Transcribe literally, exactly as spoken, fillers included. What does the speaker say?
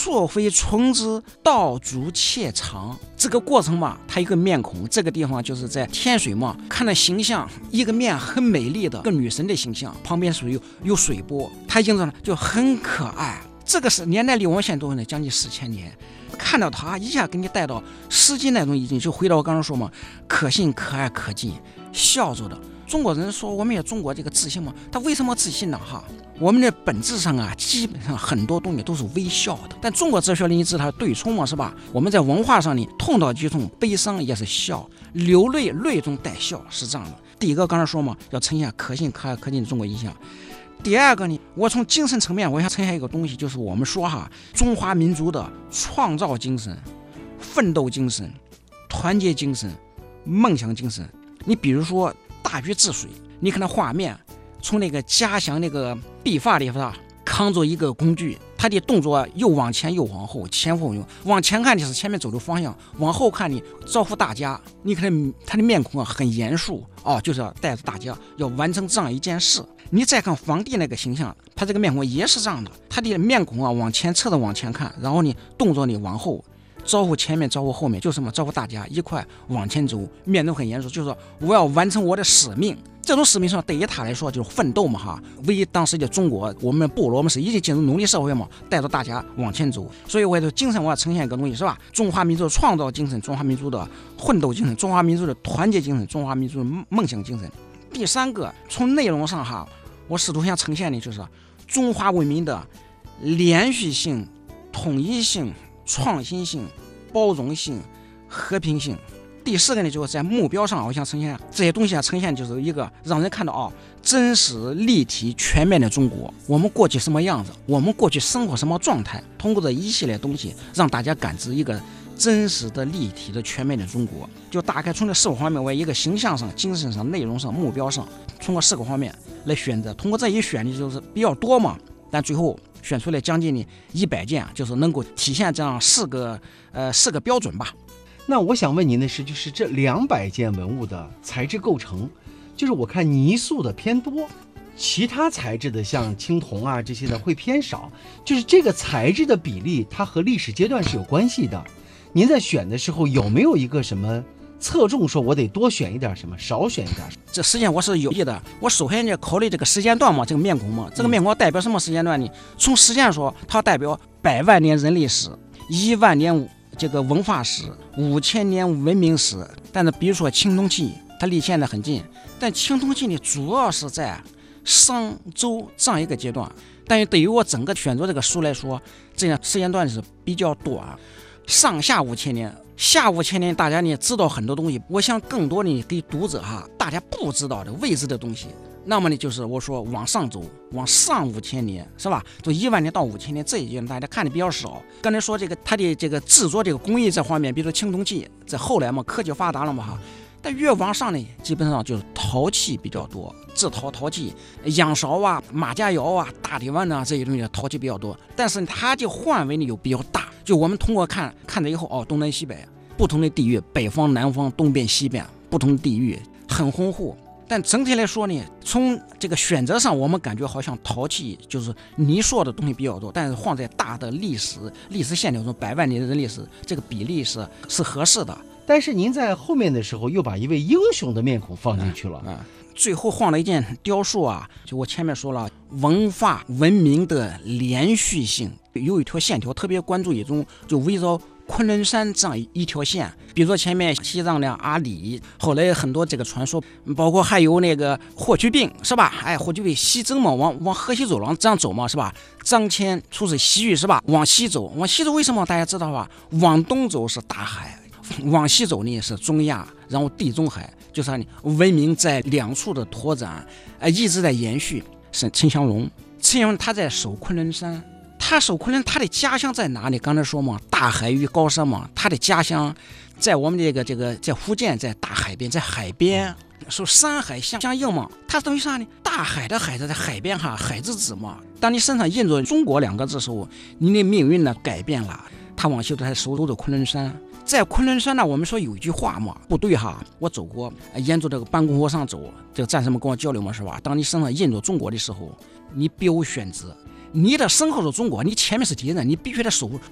错非从之，道阻且长。这个过程嘛，它一个面孔，这个地方就是在天水嘛，看到形象，一个面很美丽的一个女神的形象，旁边是有有水波，它映着就很可爱。这个是年代离我们现在多少年？将近四千年。看到它一下给你带到诗经那种意境，就回到我刚刚说嘛，可信可爱可敬，笑着的。中国人说我们也中国这个自信嘛，他为什么自信呢？哈，我们的本质上啊，基本上很多东西都是微笑的。但中国哲学里你知道对冲嘛，是吧？我们在文化上呢，痛到极痛，悲伤也是笑，流泪泪中带笑，是这样的。第一个刚才说嘛，要呈现可信可爱可敬的中国印象。第二个呢，我从精神层面，我想呈现一个东西，就是我们说哈，中华民族的创造精神、奋斗精神、团结精神、梦想精神。你比如说大禹治水，你看那画面，从那个家乡那个笔法里头扛着一个工具，他的动作又往前又往后，前后右，往前看的是前面走的方向，往后看你招呼大家，你看他的面孔啊很严肃哦，就是要带着大家要完成这样一件事。你再看皇帝那个形象，他这个面孔也是这样的，他的面孔啊往前侧着往前看，然后呢动作呢往后，招呼前面招呼后面，就是什么招呼大家一块往前走，面都很严肃，就是说我要完成我的使命。这种使命上对于他来说就是奋斗嘛哈。为当时的中国，我们部落我们是已经进入奴隶社会嘛，带着大家往前走。所以我的精神我要呈现一个东西是吧？中华民族的创造精神，中华民族的奋斗精神，中华民族的团结精神，中华民族的梦想精神。第三个，从内容上哈，我试图想呈现的就是中华文明的连续性、统一性、创新性、包容性、和平性。第四个呢，就是在目标上，我想呈现这些东西啊，呈现就是一个让人看到啊，真实、立体、全面的中国。我们过去什么样子，我们过去生活什么状态，通过这一系列东西，让大家感知一个真实的、立体的、全面的中国。就大概从这四个方面为一个形象上、精神上、内容上、目标上，通过四个方面来选择。通过这一选的就是比较多嘛，但最后选出来将近的一百件，就是能够体现这样四个呃四个标准吧。 那我想问您的是，就是这两百件文物的材质构成，就是我看泥塑的偏多，其他材质的像青铜啊这些的会偏少，就是这个材质的比例，它和历史阶段是有关系的。您在选的时候有没有一个什么侧重，说我得多选一点什么，少选一点什么？ 这实际上我是有意的，我首先就考虑这个时间段嘛，这个面孔嘛，这个面孔代表什么时间段呢？从时间说，它代表百万年人类史，一万年这个文化史，五千年文明史。但是比如说青铜器，它离现在很近，但青铜器呢主要是在商周这样一个阶段，但是对于我整个选择这个书来说，这样时间段是比较短，上下五千年。下五千年大家呢知道很多东西，我想更多呢给读者哈大家不知道的未知的东西。那么呢就是我说往上走，往上五千年是吧？就一万年到五千年这一阶段大家看的比较少。刚才说这个它的这个制作这个工艺这方面，比如说青铜器，在后来嘛科技发达了嘛哈，但越往上呢基本上就是陶器比较多，制陶陶器，仰韶啊、马家窑啊、大理湾啊这些东西陶器比较多，但是它的范围呢又比较大。就我们通过看看了以后哦，东南西北不同的地域，北方南方东边西边不同的地域很丰富。但整体来说呢，从这个选择上我们感觉好像陶器就是泥塑的东西比较多，但是放在大的历史历史线条中，百万年的历史这个比例是是合适的。 但是您在后面的时候又把一位英雄的面孔放进去了、 嗯嗯、最后放了一件雕塑啊，就我前面说了，文化文明的连续性，有一条线条特别关注一种，就围绕昆仑山这样一条线，比如说前面西藏的阿里，后来很多这个传说，包括还有那个霍去病是吧？哎，霍去病西征嘛，往往河西走廊这样走嘛是吧？张骞出使西域是吧？往西走，往西走为什么大家知道吧？往东走是大海，往西走呢是中亚，然后地中海，就是文明在两处的拓展，呃，一直在延续。是陈祥龙，陈祥龙他在守昆仑山。他守昆仑，他的家乡在哪里？刚才说嘛，大海与高山嘛，他的家乡在我们这个这个在福建，在大海边，在海边，受山海相相应嘛。他等于啥呢？大海的海在在海边哈，海之子嘛。当你身上印着中国两个字的时候，你的命运呢改变了。他往西走，他守着昆仑山。在昆仑山呢，我们说有一句话嘛，部队哈，我走过，沿着这个班公河上走，这个战士们跟我交流嘛，是吧？当你身上印着中国的时候，你别无选择。你的身后是中国，你前面是敌人，你必须得守